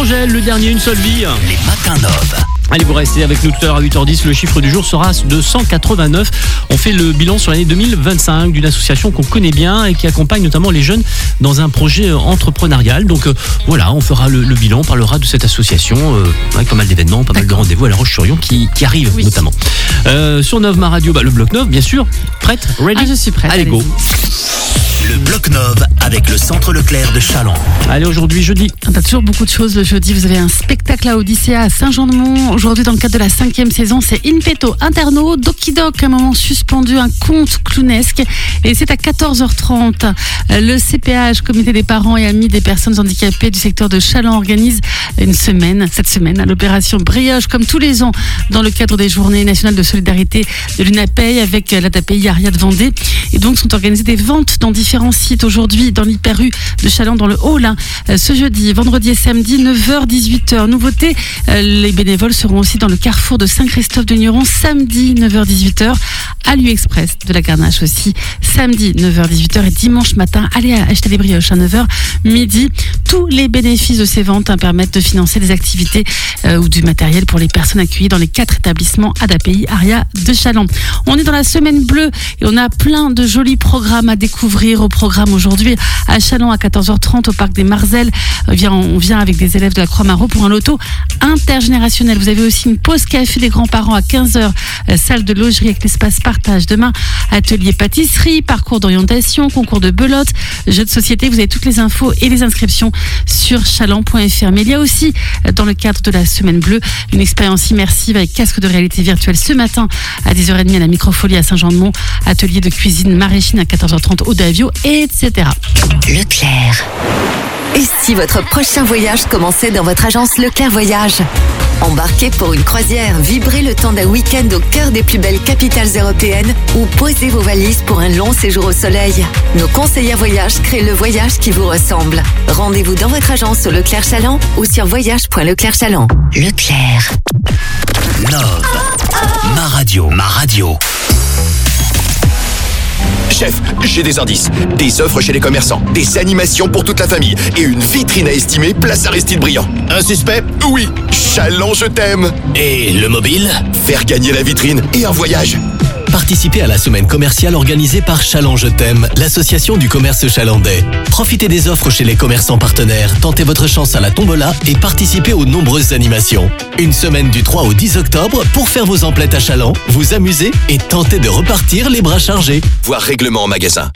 Angèle, le dernier, une seule vie. Les matins Nov. Allez, vous restez avec nous tout à l'heure à 8h10. Le chiffre du jour sera de 189. On fait le bilan sur l'année 2025 d'une association qu'on connaît bien et qui accompagne notamment les jeunes dans un projet entrepreneurial. Donc voilà, on fera le bilan, on parlera de cette association avec pas mal d'événements, pas mal de rendez-vous à La Roche-sur-Yon qui arrivent notamment. Sur Nov Ma Radio, le bloc Nov, bien sûr. Prête? Ready? Je suis prête. Allez, go. Le bloc Nov avec le Centre Leclerc de Challans. Allez, aujourd'hui, jeudi. T'as toujours beaucoup de choses le jeudi. Vous avez un spectacle à Odyssea à Saint-Jean-de-Mont. Aujourd'hui, dans le cadre de la 5e saison, c'est In Petto Interno, Doki Doc, un moment suspendu, un conte clownesque. Et c'est à 14h30. Le CPH, Comité des parents et amis des personnes handicapées du secteur de Challans, organise cette semaine, l'opération Brioche, comme tous les ans, dans le cadre des Journées nationales de solidarité de l'UNAPEI avec l'ADAPI Aria de Vendée. Et donc, sont organisées des ventes dans différents sites aujourd'hui dans l'hyper-U de Challans, dans le hall, ce jeudi, vendredi et samedi, 9h-18h. Nouveauté, les bénévoles seront aussi dans le carrefour de Saint-Christophe-de-Nuron, samedi, 9h-18h, à l'U-Express de la Garnache aussi, samedi, 9h-18h, et dimanche matin, allez acheter des brioches à 9h, midi. Tous les bénéfices de ces ventes permettent de financer des activités ou du matériel pour les personnes accueillies dans les 4 établissements ADAPI Aria de Challans. On est dans la semaine bleue et on a plein de jolis programmes à découvrir. Au programme aujourd'hui à Challans à 14h30 au parc des Marzelles. On vient avec des élèves de la Croix-Marot pour un loto intergénérationnel. Vous avez aussi une pause café des grands-parents à 15h, salle de logerie avec l'espace partage. Demain, atelier pâtisserie, parcours d'orientation, concours de belote, jeux de société. Vous avez toutes les infos et les inscriptions sur challans.fr. Mais il y a aussi, dans le cadre de la semaine bleue, une expérience immersive avec casque de réalité virtuelle ce matin à 10h30 à la Microfolie à Saint-Jean-de-Mont, atelier de cuisine maraîchine à 14h30 au Davio, etc. Leclerc. Et si votre prochain voyage commençait dans votre agence Leclerc Voyage? Embarquez pour une croisière, vibrez le temps d'un week-end au cœur des plus belles capitales européennes ou posez vos valises pour un long séjour au soleil. Nos conseillers voyages créent le voyage qui vous ressemble. Rendez-vous dans votre agence au Leclerc Challans ou sur voyage.leclerc-challans. Leclerc. Nov. Ma radio. Ma radio. Chef, j'ai des indices, des offres chez les commerçants, des animations pour toute la famille et une vitrine à estimer place Aristide Briand. Un suspect? Oui, Challans, je t'aime. Et le mobile? Faire gagner la vitrine et un voyage. Participez à la semaine commerciale organisée par Challans Je t'aime, l'association du commerce chalandais. Profitez des offres chez les commerçants partenaires, tentez votre chance à la tombola et participez aux nombreuses animations. Une semaine du 3 au 10 octobre pour faire vos emplettes à Challans, vous amuser et tenter de repartir les bras chargés. Voir règlement en magasin.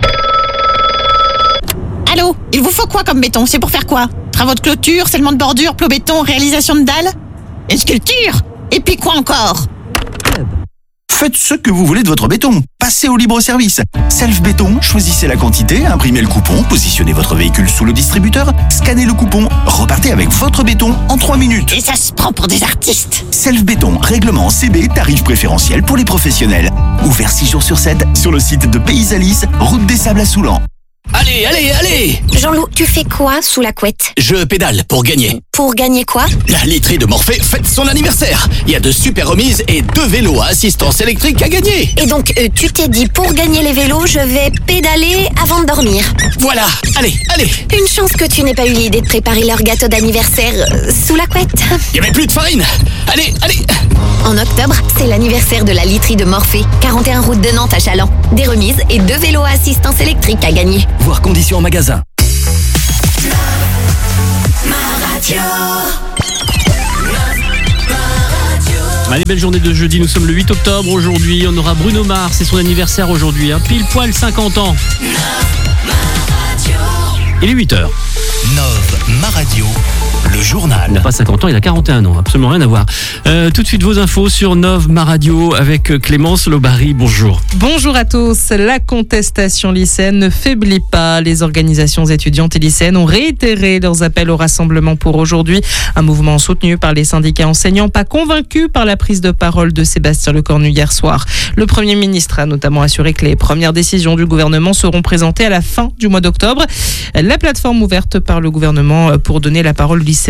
Allô, il vous faut quoi comme béton? C'est pour faire quoi? Travaux de clôture, scellement de bordure, plots béton, réalisation de dalles? Une sculpture? Et puis quoi encore? Faites ce que vous voulez de votre béton. Passez au libre-service. Self Béton, choisissez la quantité, imprimez le coupon, positionnez votre véhicule sous le distributeur, scannez le coupon, repartez avec votre béton en 3 minutes. Et ça se prend pour des artistes. Self Béton, règlement CB, tarif préférentiel pour les professionnels. Ouvert 6 jours sur 7 sur le site de Pays Alice, route des Sables à Soulan. Allez, allez, allez! Jean-Loup, tu fais quoi sous la couette? Je pédale pour gagner. Pour gagner quoi? La literie de Morphée fête son anniversaire. Il y a de super remises et 2 vélos à assistance électrique à gagner. Et donc, tu t'es dit, pour gagner les vélos, je vais pédaler avant de dormir. Voilà, allez, allez. Une chance que tu n'aies pas eu l'idée de préparer leur gâteau d'anniversaire sous la couette. Il n'y avait plus de farine. Allez, allez. En octobre, c'est l'anniversaire de la literie de Morphée, 41 route de Nantes à Challans. Des remises et 2 vélos à assistance électrique à gagner. Voir conditions en magasin. Allez, belle journée de jeudi, nous sommes le 8 octobre aujourd'hui. On aura Bruno Mars, c'est son anniversaire aujourd'hui, pile poil 50 ans. Il est 8h. Nov, ma radio, le journal. Il n'a pas 50 ans, il a 41 ans, absolument rien à voir. Tout de suite vos infos sur Nov, ma radio avec Clémence Lobary, bonjour. Bonjour à tous. La contestation lycéenne ne faiblit pas. Les organisations étudiantes et lycéennes ont réitéré leurs appels au rassemblement pour aujourd'hui. Un mouvement soutenu par les syndicats enseignants, pas convaincus par la prise de parole de Sébastien Lecornu hier soir. Le Premier ministre a notamment assuré que les premières décisions du gouvernement seront présentées à la fin du mois d'octobre. La plateforme ouverte par le gouvernement pour donner la parole aux lycéens a elle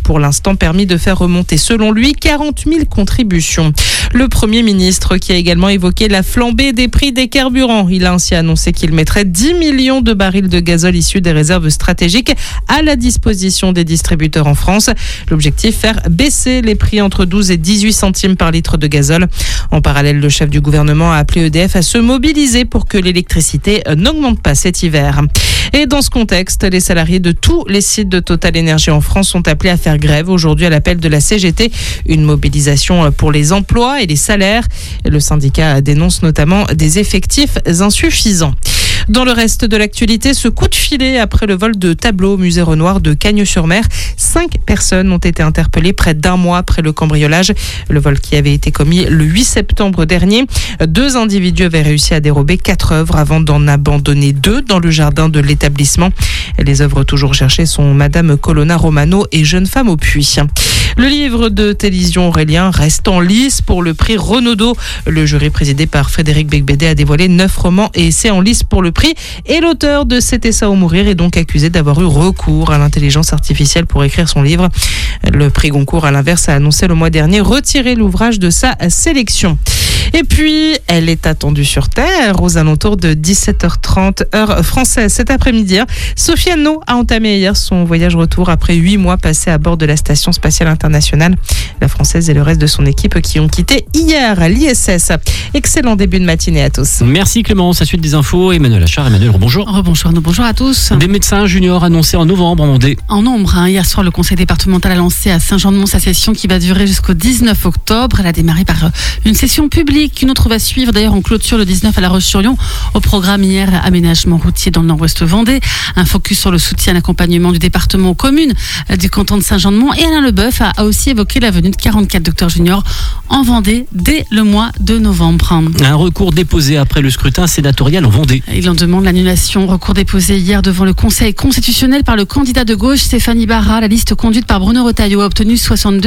pour l'instant permis de faire remonter, selon lui, 40 000 contributions. Le Premier ministre qui a également évoqué la flambée des prix des carburants. Il a ainsi annoncé qu'il mettrait 10 millions de barils de gazole issus des réserves stratégiques à la disposition des distributeurs en France. L'objectif, faire baisser les prix entre 12 et 18 centimes par litre de gazole. En parallèle, le chef du gouvernement a appelé EDF à se mobiliser pour que l'électricité n'augmente pas cet hiver. Et dans ce contexte, les salariés de tous les sites de Total Énergie en France sont appelés à faire grève aujourd'hui à l'appel de la CGT. Une mobilisation pour les emplois et les salaires. Le syndicat dénonce notamment des effectifs insuffisants. Dans le reste de l'actualité, ce coup de filet après le vol de tableaux au musée Renoir de Cagnes-sur-Mer. 5 personnes ont été interpellées près d'un mois après le cambriolage. Le vol qui avait été commis le 8 septembre dernier. 2 individus avaient réussi à dérober 4 œuvres avant d'en abandonner 2 dans le jardin de l'établissement. Les œuvres toujours cherchées sont Madame Colonna Romano et Jeune femme au puits. Le livre de Télévision Aurélien reste en lice pour le prix Renaudot. Le jury présidé par Frédéric Becbédé a dévoilé 9 romans et essais en lice pour le prix. Et l'auteur de C'était ça ou mourir est donc accusé d'avoir eu recours à l'intelligence artificielle pour écrire son livre. Le prix Goncourt, à l'inverse, a annoncé le mois dernier retirer l'ouvrage de sa sélection. Et puis, elle est attendue sur Terre aux alentours de 17h30 heure française cet après-midi. Sophie Anneau a entamé hier son voyage retour après 8 mois passés à bord de la Station Spatiale Internationale. La Française et le reste de son équipe qui ont quitté hier l'ISS. Excellent début de matinée à tous. Merci Clémence. À suite des infos, Emmanuel Achard. Emmanuel, bonjour. Rebonjour, bonjour à tous. Des médecins juniors annoncés en novembre en Vendée. En nombre, hier soir, le conseil départemental a lancé à Saint-Jean-de-Mont sa session qui va durer jusqu'au 19 octobre. Elle a démarré par une session publique. Une autre va suivre. D'ailleurs, on clôture le 19 à La Roche-sur-Yon. Au programme hier, aménagement routier dans le nord-ouest Vendée. Un focus sur le soutien et l'accompagnement du département aux communes du canton de Saint-Jean-de-Mont. Et Alain Leboeuf a aussi évoqué la venue de 44 docteurs juniors en Vendée dès le mois de novembre. Un recours déposé après le scrutin sénatorial en Vendée. Il en demande l'annulation. Recours déposé hier devant le Conseil constitutionnel par le candidat de gauche Stéphanie Barra. La liste conduite par Bruno Retailleau a obtenu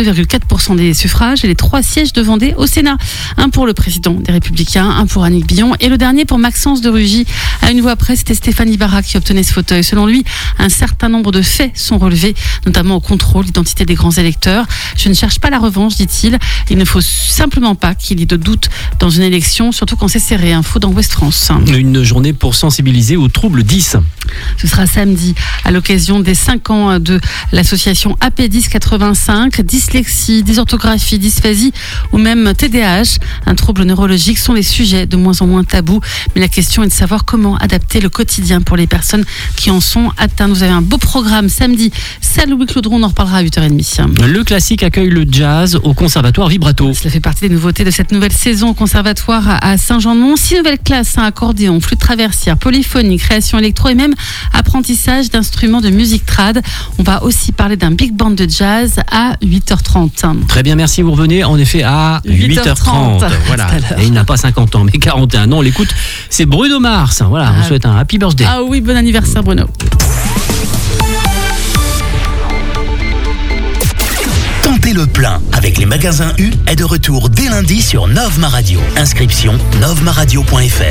62,4% des suffrages et les 3 sièges de Vendée au Sénat. Un pour le président des Républicains, un pour Annick Billon et le dernier pour Maxence de Rugy. À une voix près, c'était Stéphanie Barra qui obtenait ce fauteuil. Selon lui, un certain nombre de faits sont relevés, notamment au contrôle d'identité des grands électeurs. Je ne cherche pas la revanche, dit-il. Il ne faut simplement pas qu'il y ait de doute dans une élection, surtout quand c'est serré. Info dans Ouest France. Une journée pour sensibiliser aux troubles 10. Ce sera samedi à l'occasion des 5 ans de l'association AP10 85. Dyslexie, dysorthographie, dysphasie ou même TDAH, un trouble neurologique, sont les sujets de moins en moins tabous. Mais la question est de savoir comment adapter le quotidien pour les personnes qui en sont atteintes. Vous avez un beau programme samedi. Salle Louis-Claudron, on en reparlera à 8h30. Le classique accueille le jazz au Conservatoire Vibrato. Cela fait partie des nouveautés de cette nouvelle saison au Conservatoire à Saint-Jean-de-Mont. 6 nouvelles classes, accordéon, flûte traversière, polyphonie, création électro et même apprentissage d'instruments de musique trad. On va aussi parler d'un big band de jazz à 8h30. Très bien, merci. Vous revenez en effet à 8h30. Voilà. Et il n'a pas 50 ans, mais 41 ans. On l'écoute. C'est Bruno Mars. Voilà, on souhaite un happy birthday. Ah oui, bon anniversaire Bruno. Tentez le plein avec les magasins U est de retour dès lundi sur Novma Radio. Inscription novmaradio.fr.